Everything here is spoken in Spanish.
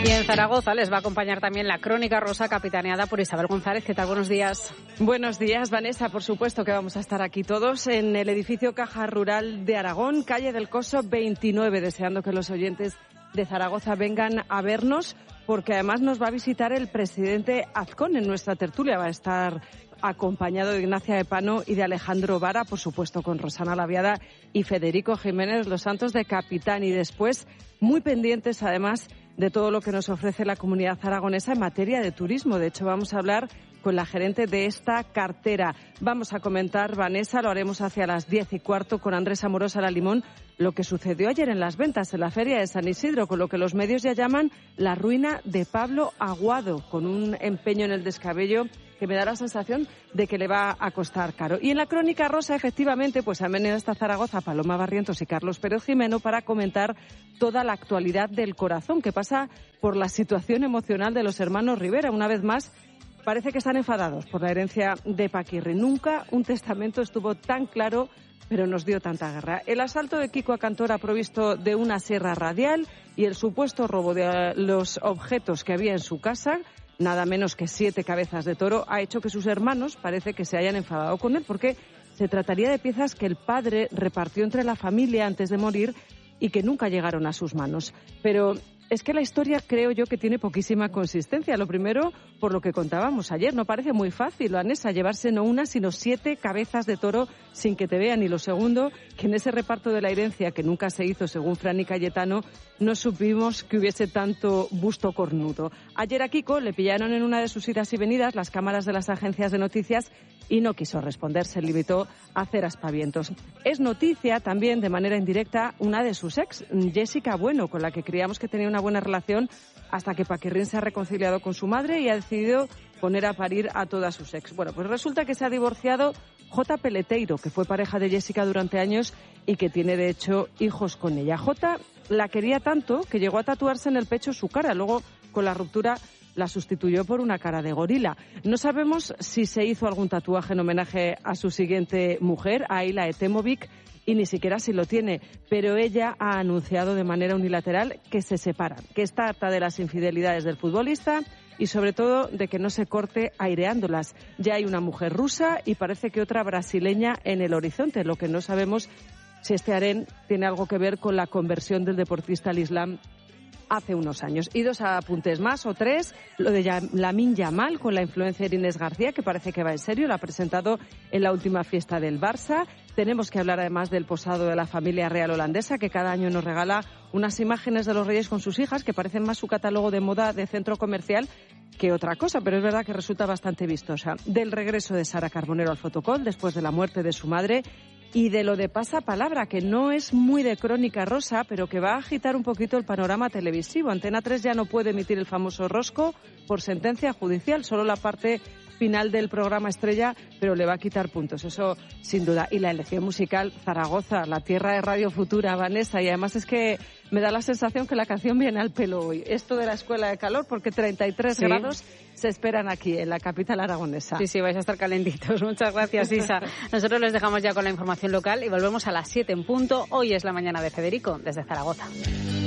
Y en Zaragoza les va a acompañar también la Crónica Rosa, capitaneada por Isabel González. ¿Qué tal? Buenos días. Buenos días, Vanessa. Por supuesto que vamos a estar aquí todos en el edificio Caja Rural de Aragón, calle del Coso 29, deseando que los oyentes de Zaragoza vengan a vernos, porque además nos va a visitar el presidente Azcón en nuestra tertulia. Va a estar acompañado de Ignacia Epano y de Alejandro Vara, por supuesto con Rosana Laviada y Federico Jiménez Los Santos de capitán. Y después, muy pendientes además de todo lo que nos ofrece la comunidad aragonesa en materia de turismo. De hecho, vamos a hablar con la gerente de esta cartera. Vamos a comentar, Vanessa, lo haremos hacia las 10:15 con Andrés Amorosa La Limón, lo que sucedió ayer en las ventas en la Feria de San Isidro, con lo que los medios ya llaman la ruina de Pablo Aguado, con un empeño en el descabello que me da la sensación de que le va a costar caro. Y en la Crónica Rosa, efectivamente, pues han venido hasta Zaragoza Paloma Barrientos y Carlos Pérez Jimeno para comentar toda la actualidad del corazón, que pasa por la situación emocional de los hermanos Rivera. Una vez más, parece que están enfadados por la herencia de Paquirri. Nunca un testamento estuvo tan claro, pero nos dio tanta guerra. El asalto de Kiko a Cantora provisto de una sierra radial y el supuesto robo de los objetos que había en su casa, nada menos que 7 cabezas de toro, ha hecho que sus hermanos parece que se hayan enfadado con él, porque se trataría de piezas que el padre repartió entre la familia antes de morir y que nunca llegaron a sus manos. Pero es que la historia creo yo que tiene poquísima consistencia. Lo primero, por lo que contábamos ayer, no parece muy fácil, Vanessa, llevarse no una, sino 7 cabezas de toro sin que te vean. Y lo segundo, que en ese reparto de la herencia, que nunca se hizo según Fran y Cayetano, no supimos que hubiese tanto busto cornudo. Ayer a Kiko le pillaron en una de sus idas y venidas las cámaras de las agencias de noticias y no quiso responder, se limitó a hacer aspavientos. Es noticia también, de manera indirecta, una de sus ex, Jessica Bueno, con la que creíamos que tenía una buena relación hasta que Paquirrín se ha reconciliado con su madre y ha decidido poner a parir a todas sus ex. Bueno, pues resulta que se ha divorciado Jota Peleteiro, que fue pareja de Jessica durante años y que tiene, de hecho, hijos con ella. Jota la quería tanto que llegó a tatuarse en el pecho su cara. Luego, con la ruptura, la sustituyó por una cara de gorila. No sabemos si se hizo algún tatuaje en homenaje a su siguiente mujer, a Ayla Etemovic, y ni siquiera si lo tiene, pero ella ha anunciado de manera unilateral que se separan, que está harta de las infidelidades del futbolista y sobre todo de que no se corte aireándolas. Ya hay una mujer rusa y parece que otra brasileña en el horizonte. Lo que no sabemos si este harén tiene algo que ver con la conversión del deportista al Islam hace unos años. Y 2 apuntes más, o 3, lo de Lamine Yamal con la influencer Inés García, que parece que va en serio, la ha presentado en la última fiesta del Barça. Tenemos que hablar además del posado de la familia real holandesa, que cada año nos regala unas imágenes de los reyes con sus hijas, que parecen más su catálogo de moda de centro comercial que otra cosa, pero es verdad que resulta bastante vistosa. Del regreso de Sara Carbonero al fotocall después de la muerte de su madre, y de lo de Pasapalabra, que no es muy de Crónica Rosa, pero que va a agitar un poquito el panorama televisivo. Antena 3 ya no puede emitir el famoso rosco por sentencia judicial, solo la parte final del programa estrella, pero le va a quitar puntos, eso sin duda. Y la elección musical, Zaragoza, la tierra de Radio Futura, Vanessa, y además es que me da la sensación que la canción viene al pelo hoy. Esto de la escuela de calor, porque 33 grados se esperan aquí, en la capital aragonesa. Sí, vais a estar calentitos. Muchas gracias, Isa. Nosotros les dejamos ya con la información local y volvemos a las 7 en punto. Hoy es la mañana de Federico, desde Zaragoza.